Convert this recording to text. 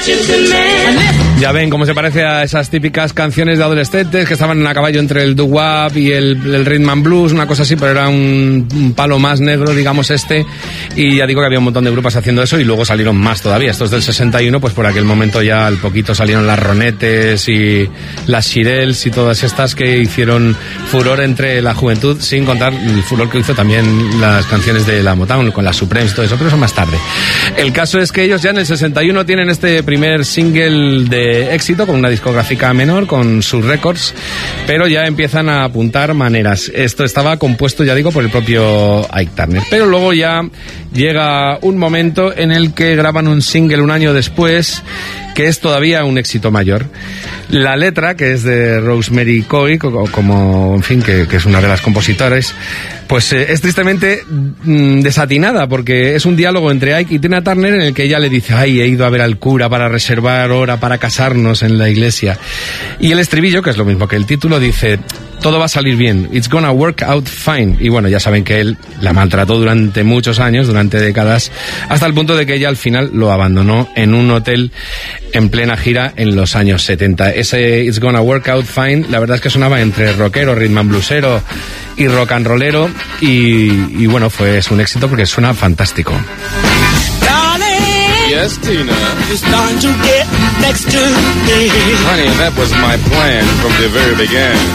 Ya ven cómo se parece a esas típicas canciones de adolescentes que estaban a caballo entre el doo-wop y el rhythm and blues, una cosa así, pero era un palo más negro, digamos, y ya digo que había un montón de grupos haciendo eso y luego salieron más todavía. Estos del 61, pues por aquel momento ya al poquito salieron las Ronettes y las Shirelles y todas estas que hicieron furor entre la juventud, sin contar el furor que hizo también las canciones de la Motown con las Supremes y todo eso, pero eso más tarde. El caso es que ellos ya en el 61 tienen este primer single de éxito con una discográfica menor, con sus Records, pero ya empiezan a apuntar maneras. Esto estaba compuesto, ya digo, por el propio Ike Turner, pero luego ya llega un momento en el que graban un single un año después que es todavía un éxito mayor. La letra, que es de Rosemary Coy, como en fin, que es una de las compositoras, pues es tristemente desatinada, porque es un diálogo entre Ike y Tina Turner en el que ella le dice: ay, he ido a ver al cura para reservar hora para casarnos en la iglesia. Y el estribillo, que es lo mismo que el título, dice: todo va a salir bien, it's gonna work out fine. Y bueno, ya saben que él la maltrató durante muchos años, durante décadas, hasta el punto de que ella al final lo abandonó en un hotel en plena gira en los años 70. Ese It's Gonna Work Out Fine, la verdad es que sonaba entre rockero, rhythm and bluesero y rock and rollero, y bueno, es un éxito porque suena fantástico. Yes, Tina. It's time to get next to me. Honey, that was my plan from the very beginning.